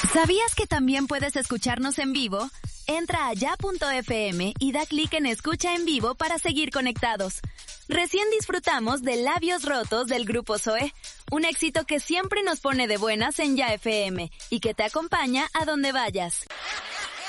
¿Sabías que también puedes escucharnos en vivo? Entra a ya.fm y da clic en Escucha en Vivo para seguir conectados. Recién disfrutamos de Labios Rotos del Grupo Zoé, un éxito que siempre nos pone de buenas en Ya FM y que te acompaña a donde vayas.